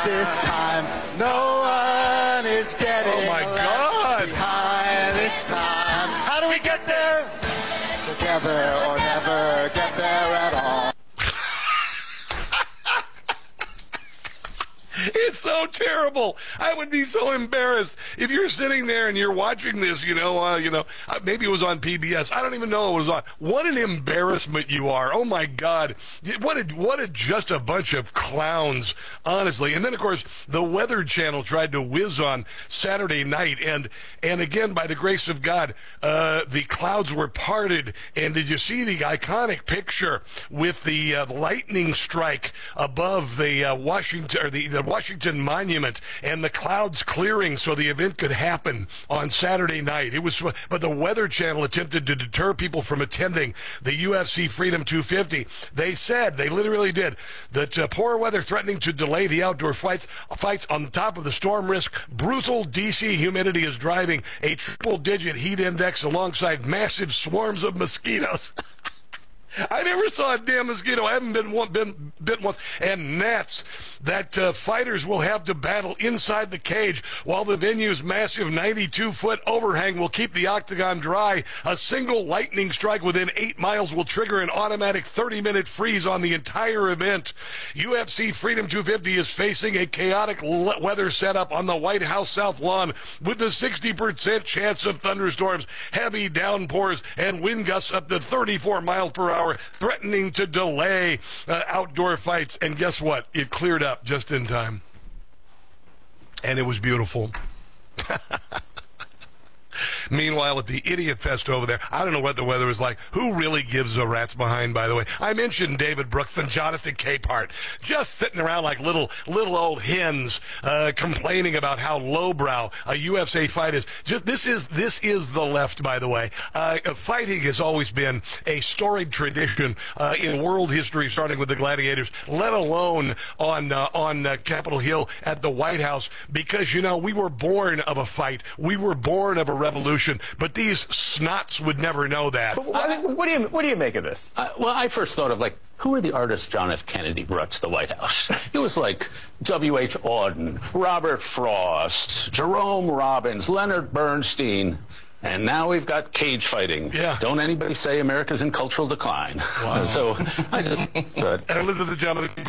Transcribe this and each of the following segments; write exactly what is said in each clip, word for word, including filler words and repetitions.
this time. No one is getting Oh, my God. behind this time. How do we get there? Together or never get there at all. It's so terrible. I would be so embarrassed if you're sitting there and you're watching this. You know, uh, you know, uh, maybe it was on P B S. I don't even know it was on. What an embarrassment you are! Oh my God, what a what a just a bunch of clowns, honestly. And then of course the Weather Channel tried to whiz on Saturday night, and and again by the grace of God, uh, the clouds were parted. And did you see the iconic picture with the uh, lightning strike above the uh, Washington or the, the Washington Monument and the clouds clearing so the event could happen on Saturday night? It was, but the Weather Channel attempted to deter people from attending the U F C Freedom two fifty. They said, they literally did, that uh, poor weather threatening to delay the outdoor fights, fights on top of the storm risk. Brutal D C humidity is driving a triple-digit heat index alongside massive swarms of mosquitoes. I never saw a damn mosquito. I haven't been one, been bitten once. And gnats that uh, fighters will have to battle inside the cage while the venue's massive ninety-two foot overhang will keep the octagon dry. A single lightning strike within eight miles will trigger an automatic thirty minute freeze on the entire event. U F C Freedom two fifty is facing a chaotic le- weather setup on the White House South Lawn with a sixty percent chance of thunderstorms, heavy downpours, and wind gusts up to thirty-four miles per hour, threatening to delay uh, outdoor fights. And guess what? It cleared up just in time. And it was beautiful. Meanwhile, at the Idiot Fest over there, I don't know what the weather was like. Who really gives a rat's behind, by the way? I mentioned David Brooks and Jonathan Capehart just sitting around like little little old hens uh, complaining about how lowbrow a U F C fight is. Just this is this is the left, by the way. Uh, fighting has always been a storied tradition uh, in world history, starting with the gladiators, let alone on uh, on uh, Capitol Hill at the White House, because, you know, we were born of a fight. We were born of a revolution, but these snots would never know that. But what, what do you what do you make of this? Uh, well, I first thought of, like, who are the artists John F. Kennedy brought to the White House? It was like W H Auden, Robert Frost, Jerome Robbins, Leonard Bernstein. And now we've got cage fighting. Yeah. Don't anybody say America's in cultural decline. Wow. So I just thought. And listen to Jonathan.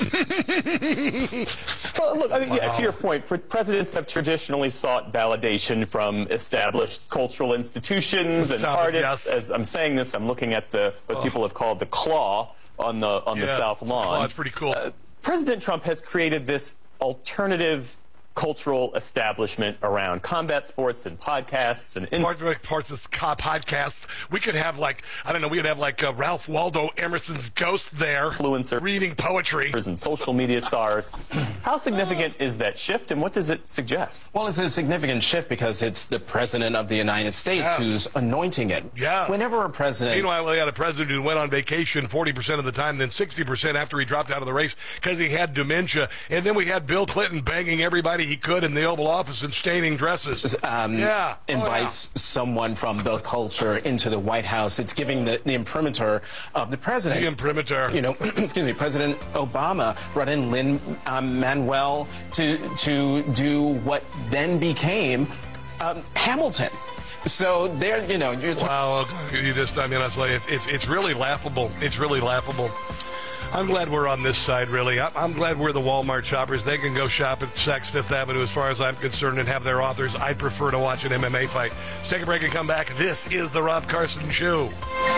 Well, look, I mean, Wow. yeah, to your point, pre- presidents have traditionally sought validation from established cultural institutions and Stop it, artists. yes. As I'm saying this, I'm looking at the what Oh. people have called the claw on the on the Yeah, South it's a Lawn. claw. It's pretty cool. Uh, President Trump has created this alternative cultural establishment around combat sports and podcasts and in- Parts, parts of co- podcasts. We could have, like, I don't know, we could have like uh, Ralph Waldo Emerson's ghost there influencer reading poetry. and social media stars. How significant is that shift, and what does it suggest? Well, it's a significant shift because it's the president of the United States Yes. who's anointing it. Yeah. Whenever a president... Meanwhile, we had a president who went on vacation forty percent of the time, then sixty percent after he dropped out of the race because he had dementia. And then we had Bill Clinton banging everybody he could in the Oval Office and staining dresses. Um, yeah. Oh, invites yeah. someone from the culture into the White House. It's giving the, the imprimatur of the president. The imprimatur. You know, excuse me, President Obama brought in Lin um, Manuel to to do what then became um, Hamilton. So there, you know, you're talking. Wow, you just, I mean, honestly, it's, it's, it's really laughable. It's really laughable. I'm glad we're on this side, really. I'm, I'm glad we're the Walmart shoppers. They can go shop at Saks Fifth Avenue as far as I'm concerned and have their authors. I'd prefer to watch an M M A fight. Let's take a break and come back. This is the Rob Carson Show.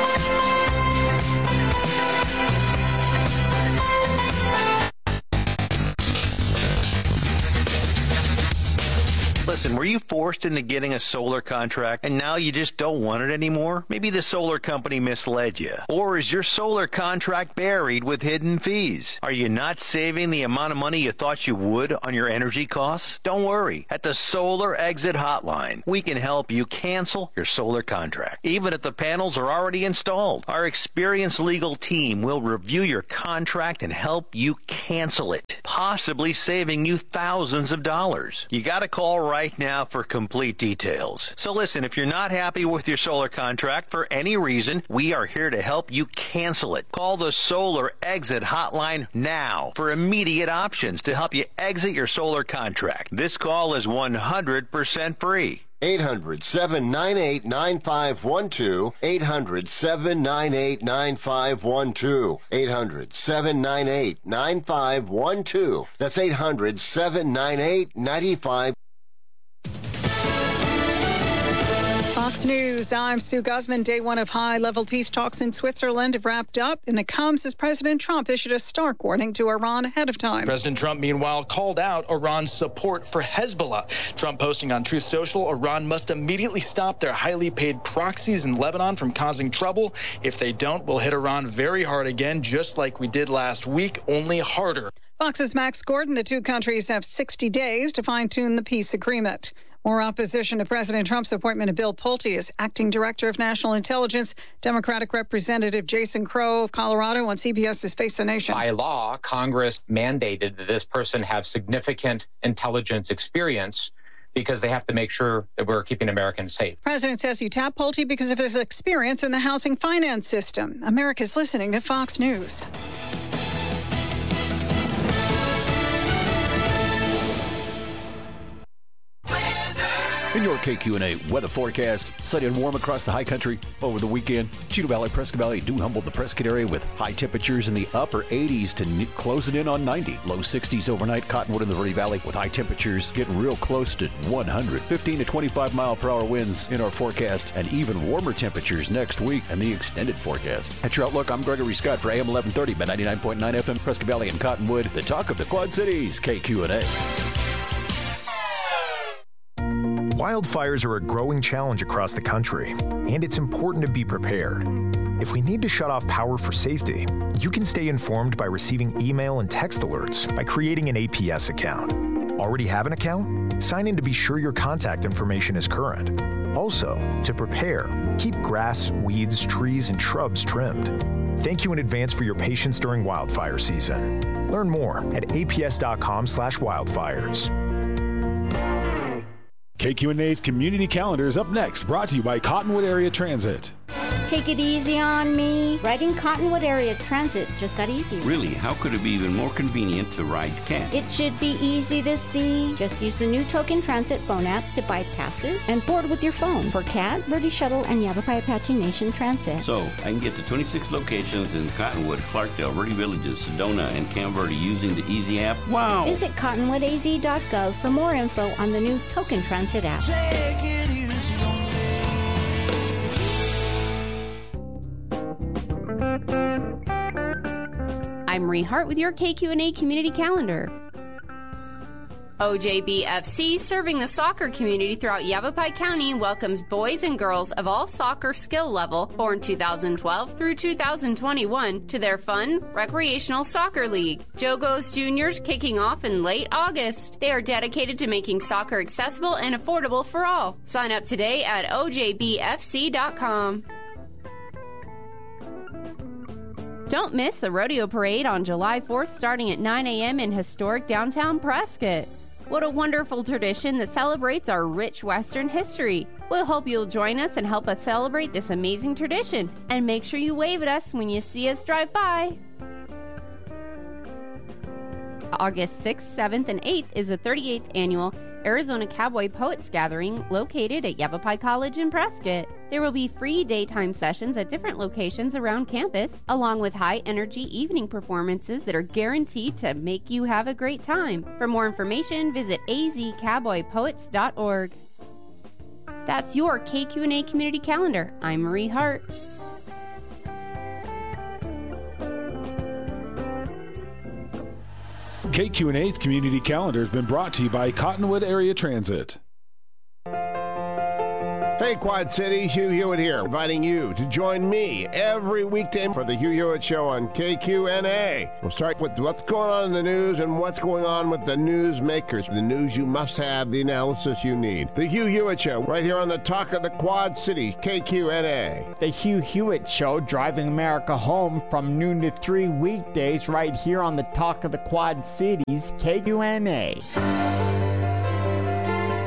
Listen, were you forced into getting a solar contract and now you just don't want it anymore? Maybe the solar company misled you. Or is your solar contract buried with hidden fees? Are you not saving the amount of money you thought you would on your energy costs? Don't worry. At the Solar Exit Hotline, we can help you cancel your solar contract, even if the panels are already installed. Our experienced legal team will review your contract and help you cancel it, possibly saving you thousands of dollars. You got to call right right now for complete details. So listen, if you're not happy with your solar contract for any reason, we are here to help you cancel it. Call the Solar Exit Hotline now for immediate options to help you exit your solar contract. This call is one hundred percent free. eight hundred, seven nine eight, nine five one two. eight hundred, seven nine eight, nine five one two. eight hundred, seven nine eight, nine five one two. That's eight hundred, seven nine eight, nine five one two. Fox News, I'm Sue Guzman. Day one of high-level peace talks in Switzerland have wrapped up, and it comes as President Trump issued a stark warning to Iran ahead of time. President Trump, meanwhile, called out Iran's support for Hezbollah. Trump posting on Truth Social, Iran must immediately stop their highly paid proxies in Lebanon from causing trouble. If they don't, we'll hit Iran very hard again, just like we did last week, only harder. Fox's Max Gordon. The two countries have sixty days to fine-tune the peace agreement. More opposition to President Trump's appointment of Bill Pulte as acting director of national intelligence. Democratic Representative Jason Crow of Colorado on CBS's Face the Nation. By law, Congress mandated that this person have significant intelligence experience because they have to make sure that we're keeping Americans safe. President says he tapped Pulte because of his experience in the housing finance system. America's listening to Fox News. In your K Q and A weather forecast, sunny and warm across the high country over the weekend. Cheetah Valley, Prescott Valley, Dew Humboldt, the Prescott area with high temperatures in the upper eighties to n- closing in on ninety. Low sixties overnight. Cottonwood in the Verde Valley with high temperatures getting real close to one hundred. fifteen to twenty-five mile per hour winds in our forecast, and even warmer temperatures next week in the extended forecast. At your Outlook, I'm Gregory Scott for A M eleven thirty by ninety-nine point nine F M, Prescott Valley and Cottonwood, the talk of the Quad Cities, K Q and A. Wildfires are a growing challenge across the country, and it's important to be prepared. If we need to shut off power for safety, you can stay informed by receiving email and text alerts by creating an A P S account. Already have an account? Sign in to be sure your contact information is current. Also, to prepare, keep grass, weeds, trees, and shrubs trimmed. Thank you in advance for your patience during wildfire season. Learn more at A P S dot com slash wildfires. K Q and A's Community Calendar is up next, brought to you by Cottonwood Area Transit. Take it easy on me. Riding Cottonwood Area Transit just got easier. Really? How could it be even more convenient to ride C A T? It should be easy to see. Just use the new Token Transit phone app to buy passes and board with your phone for C A T, Verde Shuttle, and Yavapai Apache Nation Transit. So, I can get to twenty-six locations in Cottonwood, Clarkdale, Verde Villages, Sedona, and Camp Verde using the Easy app? Wow! Visit cottonwood a z dot gov for more info on the new Token Transit app. Take it easy on me. I'm Marie Hart with your K Q and A Community Calendar. O J B F C, serving the soccer community throughout Yavapai County, welcomes boys and girls of all soccer skill level, born two thousand twelve through two thousand twenty-one, to their fun, recreational soccer league. Jogos Juniors kicking off in late August. They are dedicated to making soccer accessible and affordable for all. Sign up today at O J B F C dot com. Don't miss the rodeo parade on July fourth starting at nine a.m. in historic downtown Prescott. What a wonderful tradition that celebrates our rich Western history. We'll hope you'll join us and help us celebrate this amazing tradition. And make sure you wave at us when you see us drive by. August sixth, seventh, and eighth is the thirty-eighth annual Arizona Cowboy Poets Gathering located at Yavapai College in Prescott. There will be free daytime sessions at different locations around campus, along with high-energy evening performances that are guaranteed to make you have a great time. For more information, visit a z cowboy poets dot org. That's your K Q and A Community Calendar. I'm Marie Hart. K Q and A's Community Calendar has been brought to you by Cottonwood Area Transit. Hey, Quad Cities, Hugh Hewitt here, inviting you to join me every weekday for the Hugh Hewitt Show on K Q N A. We'll start with what's going on in the news and what's going on with the news makers. The news you must have, the analysis you need. The Hugh Hewitt Show, right here on the Talk of the Quad Cities, K Q N A. The Hugh Hewitt Show, driving America home from noon to three weekdays, right here on the Talk of the Quad Cities, K Q N A.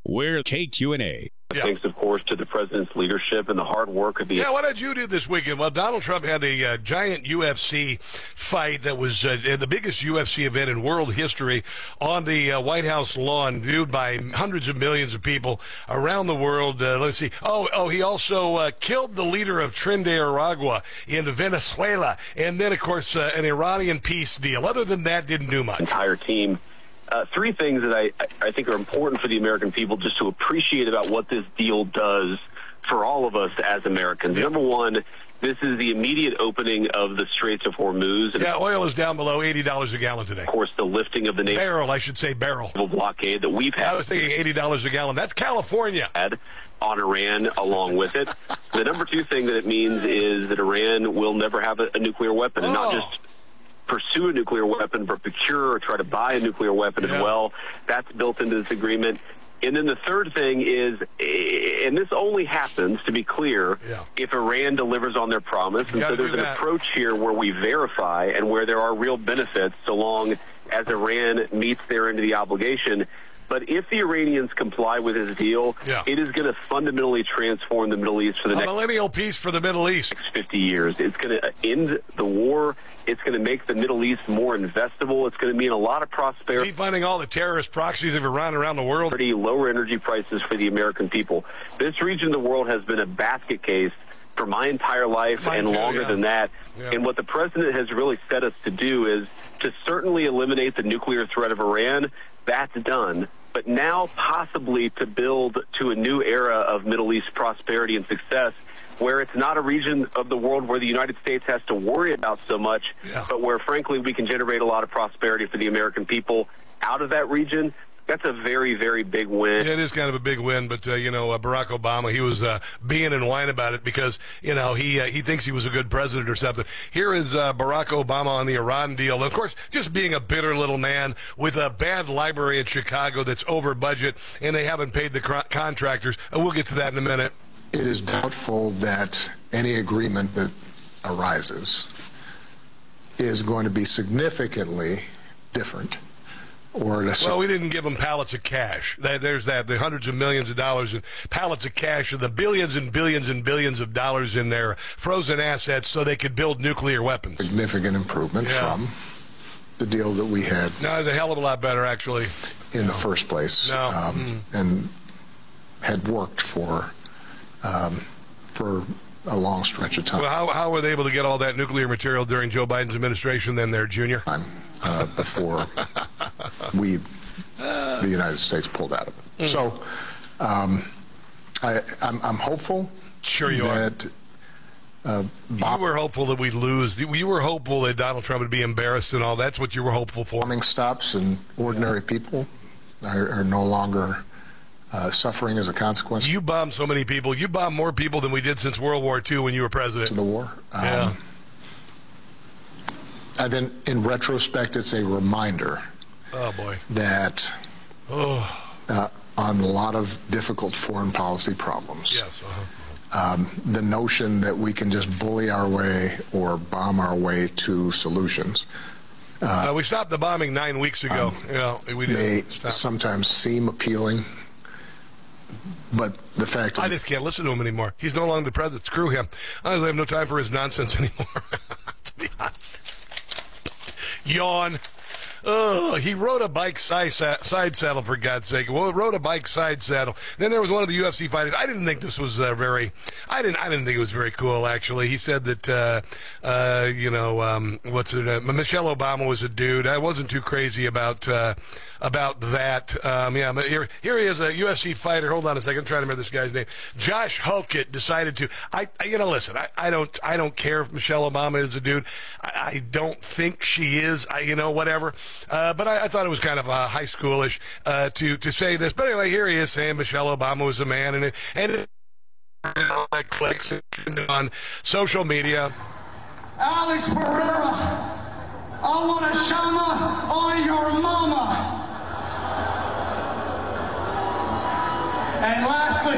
We're K Q N A. Yeah. Thanks, of course, to the president's leadership and the hard work of the... Yeah, what did you do this weekend? Well, Donald Trump had a uh, giant U F C fight that was uh, the biggest U F C event in world history on the uh, White House lawn, viewed by hundreds of millions of people around the world. Uh, let's see. Oh, oh, he also uh, killed the leader of Tren de Aragua in Venezuela. And then, of course, uh, an Iranian peace deal. Other than that, didn't do much. Entire team. Uh, three things that I, I think are important for the American people just to appreciate about what this deal does for all of us as Americans. Number one, this is the immediate opening of the Straits of Hormuz. Yeah, oil is down below eighty dollars a gallon today. Of course, the lifting of the naval barrel, I should say barrel. blockade that we've had. I was thinking eighty dollars a gallon. That's California. On Iran along with it. The number two thing that it means is that Iran will never have a, a nuclear weapon, and oh. not just pursue a nuclear weapon, but procure or try to buy a nuclear weapon yeah. as well. That's built into this agreement. And then the third thing is, and this only happens, to be clear, yeah. if Iran delivers on their promise. And so there's an approach here where we verify and where there are real benefits so long as Iran meets their end of the obligation. But if the Iranians comply with this deal, yeah. it is going to fundamentally transform the Middle East for the a next millennial peace for the Middle East. next fifty years. It's going to end the war. It's going to make the Middle East more investable. It's going to mean a lot of prosperity. Keep finding all the terrorist proxies of Iran around the world. Lower energy prices for the American people. This region of the world has been a basket case for my entire life Mine and too, longer yeah. than that. Yeah. And what the president has really set us to do is to certainly eliminate the nuclear threat of Iran. That's done. But now possibly to build to a new era of Middle East prosperity and success, where it's not a region of the world where the United States has to worry about so much, yeah. but where, frankly, we can generate a lot of prosperity for the American people out of that region. That's a very, very big win. Yeah, it is kind of a big win, but, uh, you know, uh, Barack Obama, he was uh, being and whining about it because, you know, he uh, he thinks he was a good president or something. Here is uh, Barack Obama on the Iran deal. And, of course, just being a bitter little man with a bad library in Chicago that's over budget and they haven't paid the co- contractors. Uh, we'll get to that in a minute. It is doubtful that any agreement that arises is going to be significantly different. Or well, we didn't give them pallets of cash. There's that, the hundreds of millions of dollars in pallets of cash, and the billions and billions and billions of dollars in their frozen assets so they could build nuclear weapons. Significant improvement yeah. from the deal that we had. No, it's a hell of a lot better, actually. In no. the first place. No. Um, mm. And had worked for um, for a long stretch of time. Well, how, how were they able to get all that nuclear material during Joe Biden's administration then there, Junior? Time, uh, before we, the United States, pulled out of it. Mm. So um, I, I'm, I'm hopeful sure you that are. Uh, you were hopeful that we'd lose. You were hopeful that Donald Trump would be embarrassed and all. That's what you were hopeful for. Bombing stops and ordinary people are, are no longer uh, suffering as a consequence. You bombed so many people. You bombed more people than we did since World War Two when you were president. To the war. Um, yeah. And then, in retrospect, it's a reminder oh, boy. that oh. uh, on a lot of difficult foreign policy problems, yes. uh-huh. um, the notion that we can just bully our way or bomb our way to solutions. Uh, uh, we stopped the bombing nine weeks ago. Um, yeah, we may did. Stop. sometimes seem appealing, but the fact I just can't listen to him anymore. He's no longer the president. Screw him. I have no time for his nonsense anymore, to be honest. Yawn. Oh, he rode a bike side, side saddle, for God's sake. Well, rode a bike side saddle. Then there was one of the U F C fighters. I didn't think this was uh, very. I didn't. I didn't think it was very cool. Actually, he said that. Uh, uh, you know, um, what's it? Uh, Michelle Obama was a dude. I wasn't too crazy about uh, about that. Um, yeah, but here, here he is, a U F C fighter. Hold on a second. I'm trying to remember this guy's name. Josh Hokett decided to. I, I you know, listen. I, I don't. I don't care if Michelle Obama is a dude. I, I don't think she is. I, you know, whatever. Uh, but I, I thought it was kind of uh, high schoolish uh, to to say this. But anyway, here he is saying Michelle Obama was a man, and it and it, and all that clicks on social media. Alex Pereira, I want a shama on your mama. And lastly,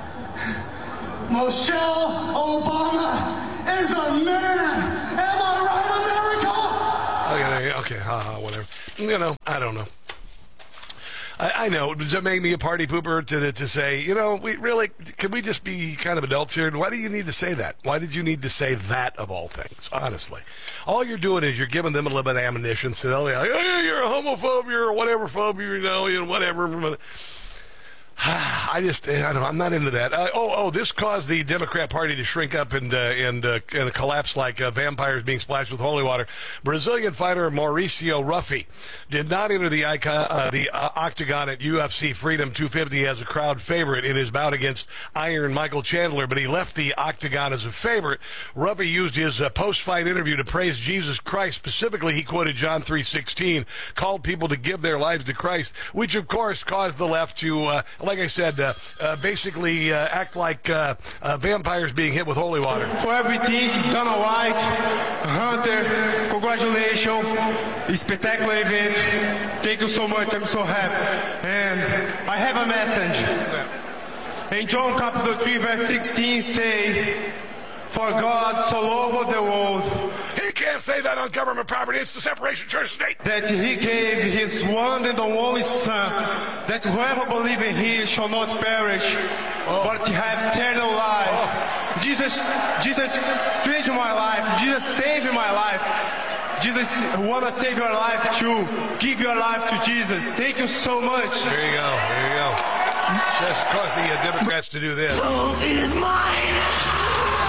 Michelle Obama is a man. Am I right, America? Okay, okay, haha, whatever. You know, I don't know. I, I know. Does that make me a party pooper to to say, you know, we really, can we just be kind of adults here? Why do you need to say that? Why did you need to say that of all things, honestly? All you're doing is you're giving them a little bit of ammunition, so they'll be like, oh, you're a homophobe, you're a whatever phobe, you know, you know, whatever. I just, I don't know, I'm not into that. Uh, oh, oh, this caused the Democrat Party to shrink up and uh, and uh, and collapse like uh, vampires being splashed with holy water. Brazilian fighter Mauricio Ruffy did not enter the icon, uh, the uh, octagon at U F C Freedom two fifty as a crowd favorite in his bout against Iron Michael Chandler, but he left the octagon as a favorite. Ruffy used his uh, post-fight interview to praise Jesus Christ. Specifically, he quoted John three sixteen, called people to give their lives to Christ, which of course caused the left to uh, like I said, uh, uh, basically uh, act like uh, uh, vampires being hit with holy water. For everything, Dana White, Hunter, congratulations, spectacular event. Thank you so much, I'm so happy. And I have a message. In John chapter three, verse sixteen, say, for God so loved the world. He can't say that on government property. It's the separation church state. That he gave his one and only son, that whoever believes in him shall not perish, oh. but have eternal life. Oh. Jesus, Jesus changed my life. Jesus saved my life. Jesus want to save your life too. Give your life to Jesus. Thank you so much. There you go. There you go. Just cause the uh, Democrats to do this. So it is mine.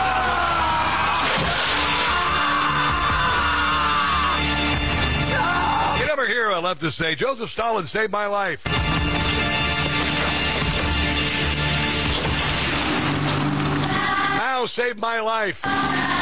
Never hear I love to say, Joseph Stalin saved my life. Now saved my life.